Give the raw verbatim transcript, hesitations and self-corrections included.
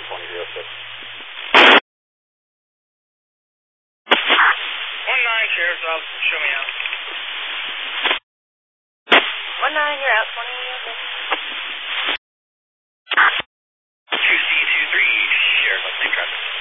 twenty oh six. one nine, Sheriff's Office, show me out. one nine, you're out, twenty oh six. two C two three, Sheriff's Office, same traffic.